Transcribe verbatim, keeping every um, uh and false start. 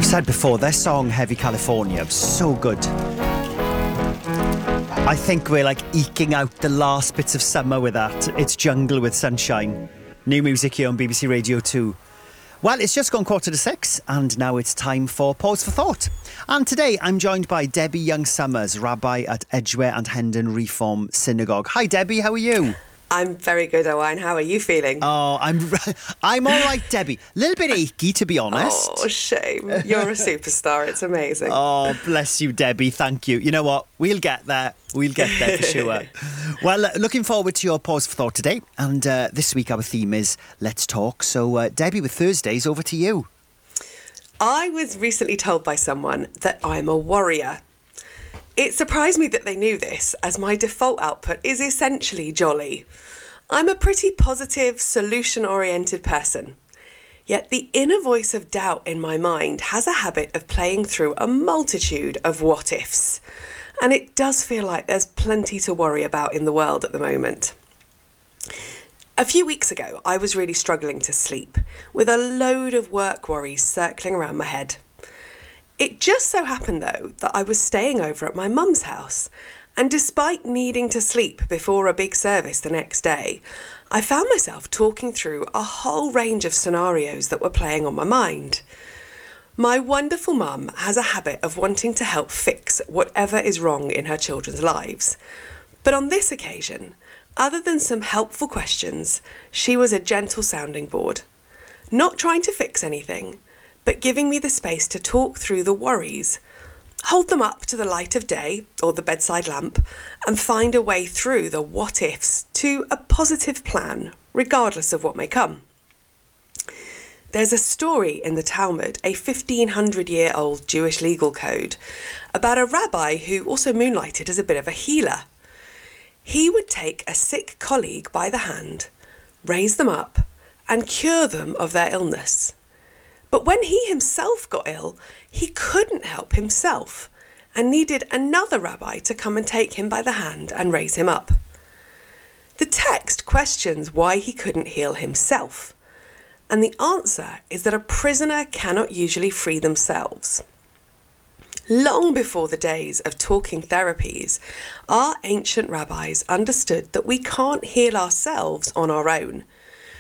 said before, their song Heavy California was so good. I think we're like eking out the last bits of summer with that. It's Jungle with Sunshine. New music here on B B C Radio two. Well, it's just gone quarter to six, and now it's time for Pause for Thought. And today I'm joined by Debbie Young-Summers, Rabbi at Edgware and Hendon Reform Synagogue. Hi Debbie, how are you? I'm very good, Owain. How are you feeling? Oh, I'm I'm all right, Debbie. A little bit achy, to be honest. Oh, shame. You're a superstar. It's amazing. Oh, bless you, Debbie. Thank you. You know what? We'll get there. We'll get there for sure. Well, uh, looking forward to your Pause for Thought today. And uh, this week our theme is Let's Talk. So, uh, Debbie, with Thursdays, over to you. I was recently told by someone that I'm a warrior. It surprised me that they knew this, as my default output is essentially jolly. I'm a pretty positive, solution-oriented person. Yet the inner voice of doubt in my mind has a habit of playing through a multitude of what-ifs. And it does feel like there's plenty to worry about in the world at the moment. A few weeks ago, I was really struggling to sleep, with a load of work worries circling around my head. It just so happened, though, that I was staying over at my mum's house, and despite needing to sleep before a big service the next day, I found myself talking through a whole range of scenarios that were playing on my mind. My wonderful mum has a habit of wanting to help fix whatever is wrong in her children's lives. But on this occasion, other than some helpful questions, she was a gentle sounding board, not trying to fix anything, but giving me the space to talk through the worries, hold them up to the light of day or the bedside lamp, and find a way through the what-ifs to a positive plan, regardless of what may come. There's a story in the Talmud, a fifteen hundred year old Jewish legal code, about a rabbi who also moonlighted as a bit of a healer. He would take a sick colleague by the hand, raise them up, and cure them of their illness. But when he himself got ill, he couldn't help himself and needed another rabbi to come and take him by the hand and raise him up. The text questions why he couldn't heal himself, and the answer is that a prisoner cannot usually free themselves. Long before the days of talking therapies, our ancient rabbis understood that we can't heal ourselves on our own.